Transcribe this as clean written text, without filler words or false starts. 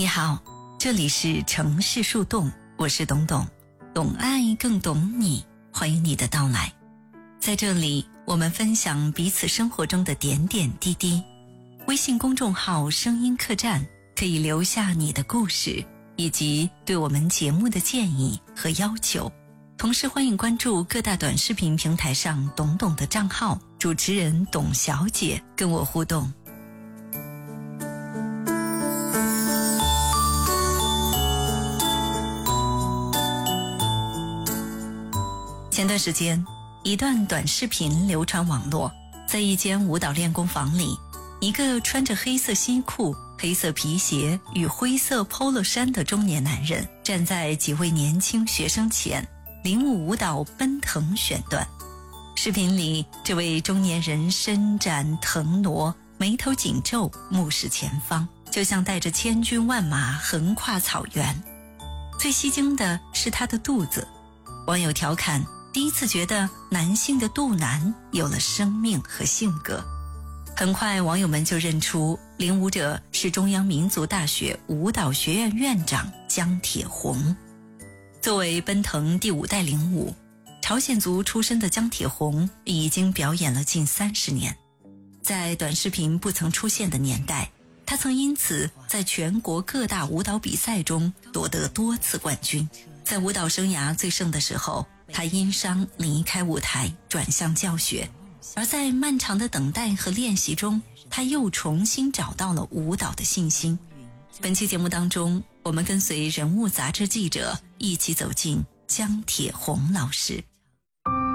你好，这里是城市树洞，我是董董，懂爱更懂你，欢迎你的到来。在这里，我们分享彼此生活中的点点滴滴。微信公众号声音客栈可以留下你的故事，以及对我们节目的建议和要求。同时欢迎关注各大短视频平台上董董的账号，主持人董小姐跟我互动。前段时间，一段短视频流传网络，在一间舞蹈练功房里，一个穿着黑色西裤、黑色皮鞋与灰色 polo 衫的中年男人站在几位年轻学生前，领舞舞蹈奔腾选段。视频里，这位中年人伸展腾挪，眉头紧皱，目视前方，就像带着千军万马横跨草原。最吸睛的是他的肚子，网友调侃，第一次觉得男性的肚腩有了生命和性格。很快网友们就认出领舞者是中央民族大学舞蹈学院院长姜铁红。作为奔腾第5代领舞，朝鲜族出身的姜铁红已经表演了近30年。在短视频不曾出现的年代，他曾因此在全国各大舞蹈比赛中夺得多次冠军。在舞蹈生涯最盛的时候，他因伤离开舞台，转向教学。而在漫长的等待和练习中，他又重新找到了舞蹈的信心。本期节目当中，我们跟随人物杂志记者一起走进姜铁红老师。